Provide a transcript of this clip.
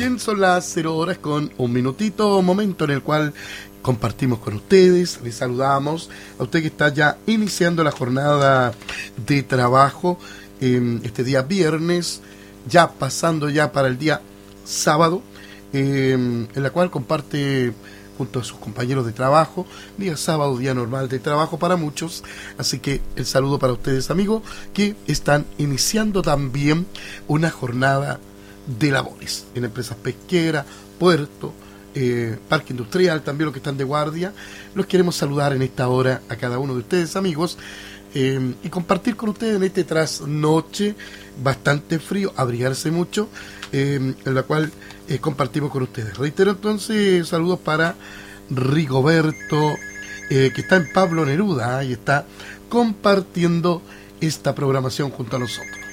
Bien, son las 0 horas con un minutito, momento en el cual compartimos con ustedes, les saludamos a usted que está ya iniciando la jornada de trabajo este día viernes, ya pasando ya para el día sábado, en la cual comparte junto a sus compañeros de trabajo, día sábado, día normal de trabajo para muchos, así que el saludo para ustedes, amigos, que están iniciando también una jornada de labores en empresas pesqueras, puerto, parque industrial, también los que están de guardia. Los queremos saludar en esta hora a cada uno de ustedes, amigos, y compartir con ustedes en este trasnoche bastante frío, abrigarse mucho, en la cual compartimos con ustedes. Reitero entonces saludos para Rigoberto, que está en Pablo Neruda y está compartiendo esta programación junto a nosotros.